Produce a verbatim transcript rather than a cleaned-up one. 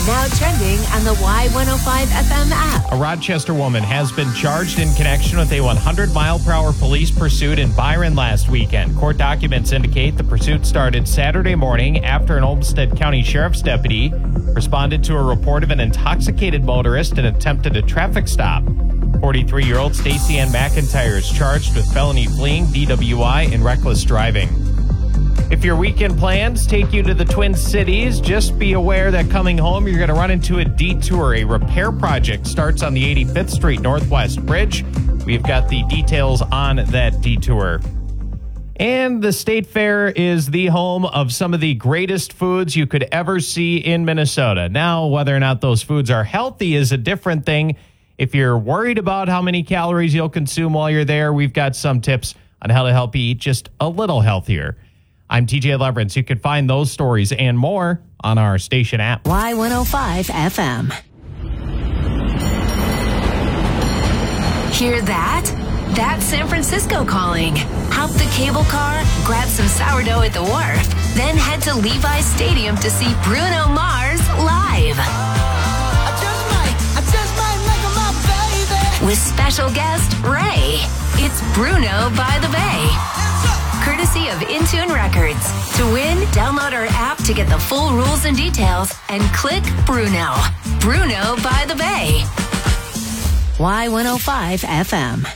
Now trending on the Y one oh five F M app. A Rochester woman has been charged in connection with a one hundred mile per hour police pursuit in Byron last weekend. Court documents indicate the pursuit started Saturday morning after an Olmsted County Sheriff's deputy responded to a report of an intoxicated motorist and attempted a traffic stop. forty-three-year-old Stacey Ann McIntyre is charged with felony fleeing, D W I, and reckless driving. If your weekend plans take you to the Twin Cities, just be aware that coming home, you're going to run into a detour. A repair project starts on the eighty-fifth Street Northwest Bridge. We've got the details on that detour. And the State Fair is the home of some of the greatest foods you could ever see in Minnesota. Now, whether or not those foods are healthy is a different thing. If you're worried about how many calories you'll consume while you're there, we've got some tips on how to help you eat just a little healthier. I'm T J Leverance. You can find those stories and more on our station app. Y one oh five F M. Hear that? That's San Francisco calling. Hop the cable car, grab some sourdough at the wharf, then head to Levi's Stadium to see Bruno Mars live. I just might, I just might make her my baby. With special guest Ray. It's Bruno by the Bay. Courtesy of Intune Records. To win, download our app to get the full rules and details and click Bruno. Bruno by the Bay. Y one oh five F M.